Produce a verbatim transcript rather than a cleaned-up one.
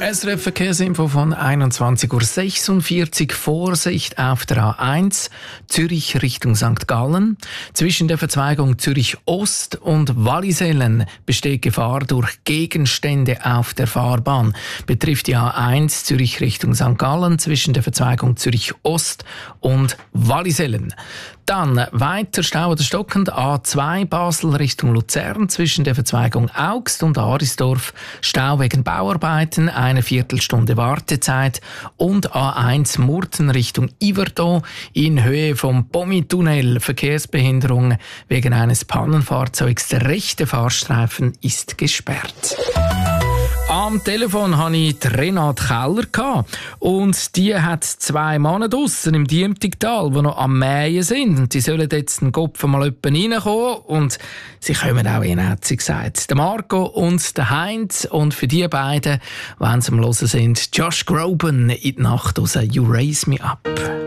S R F Verkehrsinfo von einundzwanzig Uhr sechsundvierzig. Vorsicht auf der A eins, Zürich Richtung Sankt Gallen. Zwischen der Verzweigung Zürich Ost und Wallisellen besteht Gefahr durch Gegenstände auf der Fahrbahn. Betrifft die A eins, Zürich Richtung Sankt Gallen, zwischen der Verzweigung Zürich Ost und Wallisellen. Dann weiter Stau oder stockend A zwei Basel Richtung Luzern, zwischen der Verzweigung Augst und Arisdorf. Stau wegen Bauarbeiten, eine Viertelstunde Wartezeit. Und A eins Murten Richtung Yverdon in Höhe vom Pommi-Tunnel. Verkehrsbehinderung wegen eines Pannenfahrzeugs. Der rechte Fahrstreifen ist gesperrt. Am Telefon hatte ich die Renate Keller und die hat zwei Männer draussen im Diemtigtal, die noch am Mähen sind. Und die sollen jetzt den Kopf mal etwa reinkommen und sie kommen auch in, hat sie gesagt. Der Marco und der Heinz, und für die beiden, wenn sie am Hören sind, Josh Groban in die Nacht raus, You Raise Me Up.